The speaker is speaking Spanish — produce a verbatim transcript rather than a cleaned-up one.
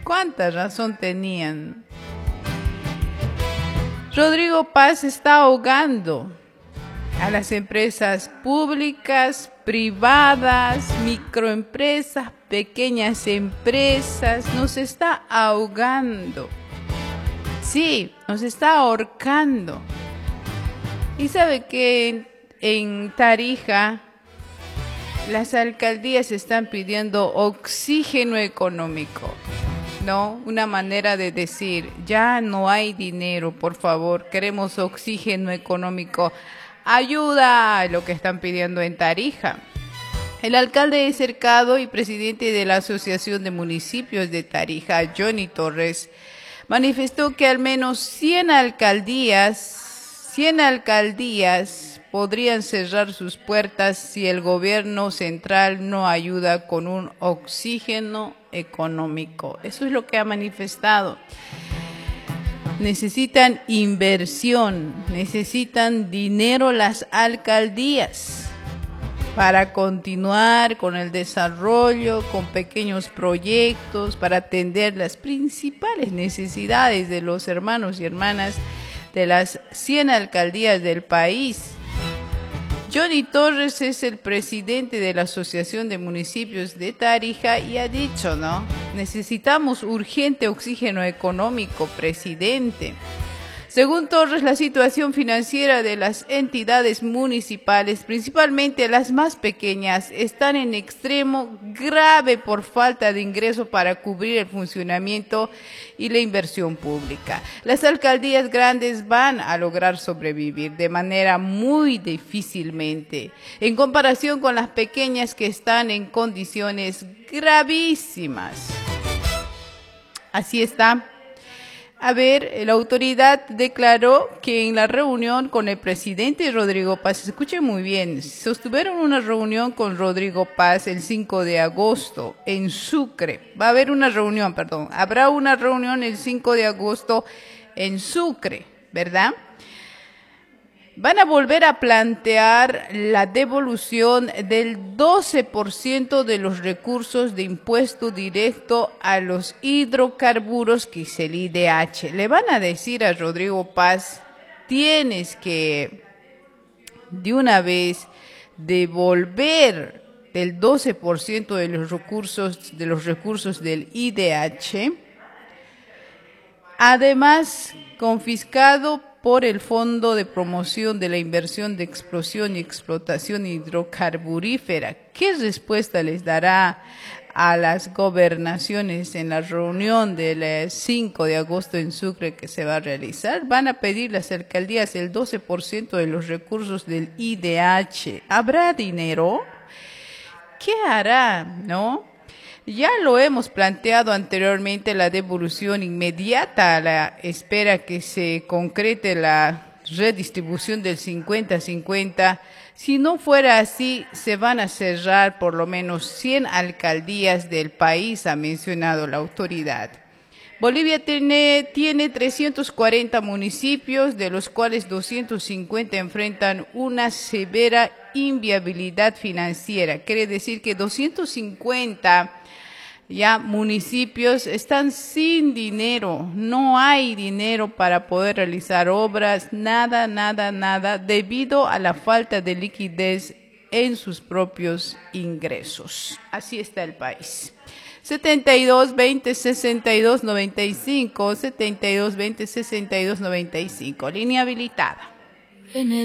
¿Cuánta razón tenían? Rodrigo Paz está ahogando a las empresas públicas, privadas, microempresas, pequeñas empresas, nos está ahogando. Sí, nos está ahorcando. Y sabe que en Tarija las alcaldías están pidiendo oxígeno económico, ¿no? Una manera de decir, ya no hay dinero, por favor, queremos oxígeno económico. Ayuda a lo que están pidiendo en Tarija. El alcalde de Cercado y presidente de la Asociación de Municipios de Tarija, Johnny Torres, manifestó que al menos cien alcaldías, cien alcaldías podrían cerrar sus puertas si el gobierno central no ayuda con un oxígeno económico. Eso es lo que ha manifestado. Necesitan inversión, necesitan dinero las alcaldías para continuar con el desarrollo, con pequeños proyectos, para atender las principales necesidades de los hermanos y hermanas de las cien alcaldías del país. Johnny Torres es el presidente de la Asociación de Municipios de Tarija y ha dicho, ¿no? Necesitamos urgente oxígeno económico, presidente. Según Torres, la situación financiera de las entidades municipales, principalmente las más pequeñas, están en extremo grave por falta de ingreso para cubrir el funcionamiento y la inversión pública. Las alcaldías grandes van a lograr sobrevivir de manera muy difícilmente, en comparación con las pequeñas que están en condiciones gravísimas. Así está. A ver, la autoridad declaró que en la reunión con el presidente Rodrigo Paz, escuchen muy bien, sostuvieron una reunión con Rodrigo Paz el cinco de agosto en Sucre. Va a haber una reunión, perdón, habrá una reunión el cinco de agosto en Sucre, ¿verdad? Van a volver a plantear la devolución del doce por ciento de los recursos de impuesto directo a los hidrocarburos, que es el I D H. Le van a decir a Rodrigo Paz, tienes que de una vez devolver del doce por ciento de los recursos, de los recursos del I D H, además confiscado por el Fondo de Promoción de la Inversión de Explosión y Explotación Hidrocarburífera. ¿Qué respuesta les dará a las gobernaciones en la reunión del cinco de agosto en Sucre que se va a realizar? Van a pedir las alcaldías el doce por ciento de los recursos del I D H. ¿Habrá dinero? ¿Qué hará, no? Ya lo hemos planteado anteriormente, la devolución inmediata a la espera que se concrete la redistribución del cincuenta cincuenta. Si no fuera así, se van a cerrar por lo menos cien alcaldías del país, ha mencionado la autoridad. Bolivia tiene, tiene trescientos cuarenta municipios, de los cuales doscientos cincuenta enfrentan una severa inviabilidad financiera. Quiere decir que doscientos cincuenta ya municipios están sin dinero, no hay dinero para poder realizar obras, nada, nada, nada, debido a la falta de liquidez en sus propios ingresos. Así está el país. setenta y dos, veinte, sesenta y dos, noventa y cinco, setenta y dos, veinte, sesenta y dos, noventa y cinco, línea habilitada.